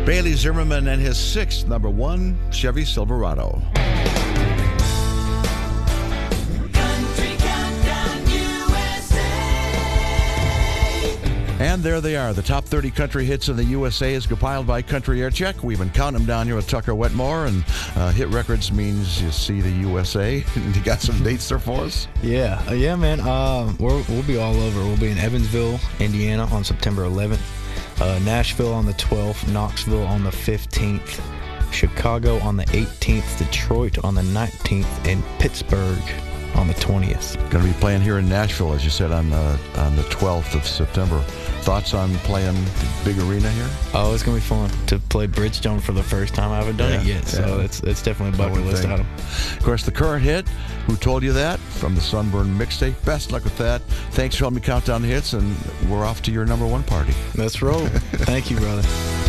Bailey Zimmerman and his sixth number one Chevy Silverado. Country Countdown USA. And there they are. The top 30 country hits in the USA is compiled by Country Air Check. We've been counting them down here with Tucker Wetmore, and hit records means you see the USA. You got some dates there for us? Yeah, man. We'll be all over. We'll be in Evansville, Indiana on September 11th. Nashville on the 12th, Knoxville on the 15th, Chicago on the 18th, Detroit on the 19th, and Pittsburgh on the 20th. Going to be playing here in Nashville, as you said, on the 12th of September. Thoughts on playing the big arena here? Oh, it's going to be fun to play Bridgestone for the first time. I haven't done it yet, so it's definitely a bucket list item. Of course, the current hit, Who Told You That, from the Sunburn mixtape. Best luck with that. Thanks for helping me count down the hits, and we're off to your number one party. Let's roll. Thank you, brother.